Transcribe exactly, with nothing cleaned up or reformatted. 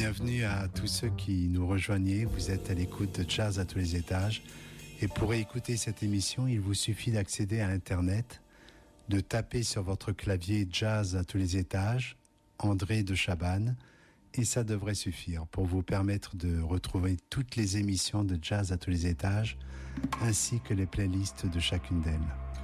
Bienvenue à tous ceux qui nous rejoignent. Vous êtes à l'écoute de Jazz à tous les étages. Et pour écouter cette émission, il vous suffit d'accéder à Internet, de taper sur votre clavier Jazz à tous les étages, André de Chabannes, et ça devrait suffire pour vous permettre de retrouver toutes les émissions de Jazz à tous les étages, ainsi que les playlists de chacune d'elles.